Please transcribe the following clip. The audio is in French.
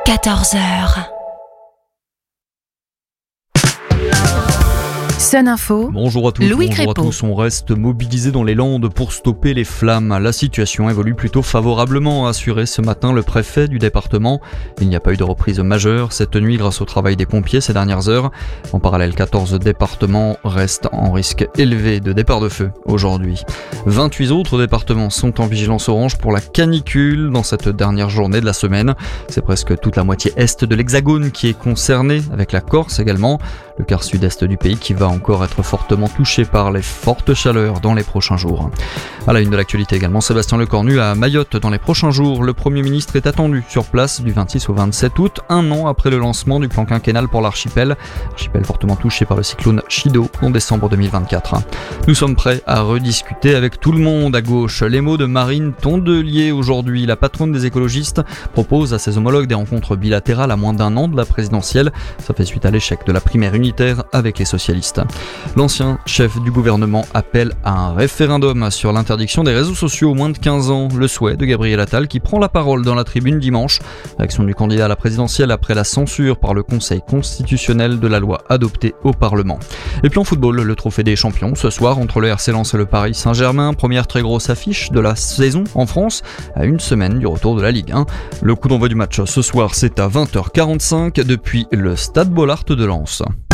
14h. Sun Info. Bonjour à toutes, Louis bonjour Crépeau. à tous. On reste mobilisés dans les Landes pour stopper les flammes. La situation évolue plutôt favorablement, a assuré ce matin le préfet du département. Il n'y a pas eu de reprise majeure cette nuit grâce au travail des pompiers ces dernières heures. En parallèle, 14 départements restent en risque élevé de départ de feu aujourd'hui. 28 autres départements sont en vigilance orange pour la canicule dans cette dernière journée de la semaine. C'est presque toute la moitié est de l'Hexagone qui est concernée, avec la Corse également. Le quart sud-est du pays qui va encore être fortement touché par les fortes chaleurs dans les prochains jours. À la une de l'actualité également, Sébastien Lecornu à Mayotte dans les prochains jours. Le Premier ministre est attendu sur place du 26 au 27 août, un an après le lancement du plan quinquennal pour l'archipel. Archipel fortement touché par le cyclone Chido en décembre 2024. Nous sommes prêts à rediscuter avec tout le monde à gauche. Les mots de Marine Tondelier aujourd'hui. La patronne des écologistes propose à ses homologues des rencontres bilatérales à moins d'un an de la présidentielle. Ça fait suite à l'échec de la primaire unitaire avec les socialistes. L'ancien chef du gouvernement appelle à un référendum sur l'interdiction des réseaux sociaux aux moins de 15 ans. Le souhait de Gabriel Attal qui prend la parole dans la tribune dimanche. Réaction du candidat à la présidentielle après la censure par le Conseil constitutionnel de la loi adoptée au Parlement. Et puis en football, le trophée des champions ce soir entre le RC Lens et le Paris Saint-Germain. Première très grosse affiche de la saison en France à une semaine du retour de la Ligue 1. Le coup d'envoi du match ce soir, c'est à 20h45 depuis le Stade Bollaert de Lens.